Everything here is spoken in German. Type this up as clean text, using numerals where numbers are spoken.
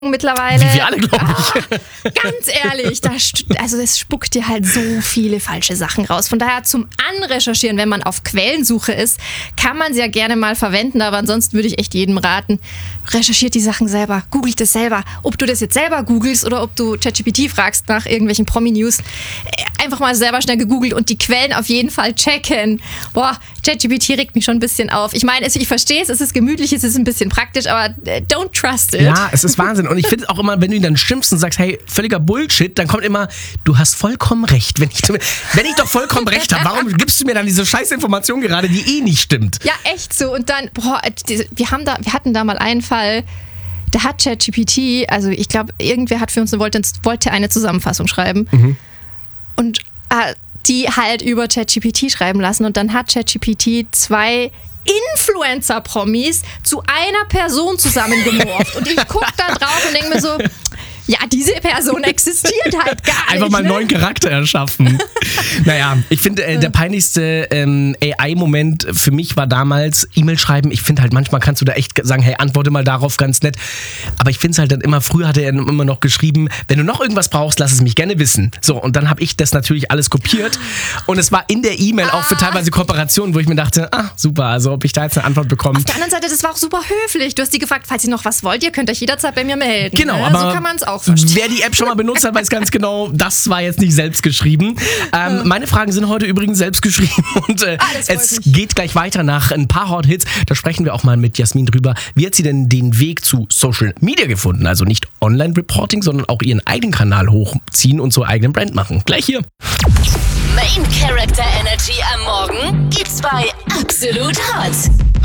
mittlerweile. Wie wir alle, glaube ich. Ganz ehrlich, es spuckt dir halt so viele falsche Sachen raus. Von daher zum Anrecherchieren, wenn man auf Quellensuche ist, kann man sie ja gerne mal verwenden, aber ansonsten würde ich echt jedem raten, recherchiert die Sachen selber, googelt es selber. Ob du das jetzt selber googelst oder ob du ChatGPT fragst nach irgendwelchen Promi-News, einfach mal selber schnell gegoogelt und die Quellen auf jeden Fall checken. Boah, ChatGPT regt mich schon ein bisschen auf. Ich meine, ich verstehe es ist gemütlich, es ist ein bisschen praktisch, aber don't trust it. Ja, es ist Wahnsinn. Und ich finde auch immer, wenn du ihn dann schimpfst und sagst, hey, völliger Bullshit, dann kommt immer, du hast vollkommen recht. Wenn ich doch vollkommen recht habe, warum gibst du mir dann diese Scheißinformation gerade, die eh nicht stimmt? Ja, echt so. Und dann, wir hatten da mal einen Fall, da hat ChatGPT, also ich glaube, irgendwer hat für uns wollte eine Zusammenfassung schreiben. Und die halt über ChatGPT schreiben lassen. Und dann hat ChatGPT 2 Influencer-Promis zu einer Person zusammengemorpht. Und ich gucke da drauf und denke mir so, ja, diese Person existiert halt gar nicht. Einfach mal einen neuen Charakter erschaffen. Naja, ich finde, der peinlichste AI-Moment für mich war damals E-Mail schreiben. Ich finde halt, manchmal kannst du da echt sagen, hey, antworte mal darauf, ganz nett. Aber ich finde es halt dann immer, früher hat er immer noch geschrieben, wenn du noch irgendwas brauchst, lass es mich gerne wissen. So, und dann habe ich das natürlich alles kopiert. Und es war in der E-Mail auch für teilweise Kooperationen, wo ich mir dachte, super, also ob ich da jetzt eine Antwort bekomme. Auf der anderen Seite, das war auch super höflich. Du hast die gefragt, falls ihr noch was wollt, ihr könnt euch jederzeit bei mir melden. Genau, ne? aber so kann man es auch verstehen. Wer die App schon mal benutzt hat, weiß ganz genau, das war jetzt nicht selbst geschrieben. Meine Fragen sind heute übrigens selbst geschrieben und es geht gleich weiter nach ein paar Hot Hits. Da sprechen wir auch mal mit Jasmin drüber. Wie hat sie denn den Weg zu Social Media gefunden? Also nicht Online-Reporting, sondern auch ihren eigenen Kanal hochziehen und zur eigenen Brand machen. Gleich hier. Main Character Energy am Morgen gibt's bei Absolut Hot.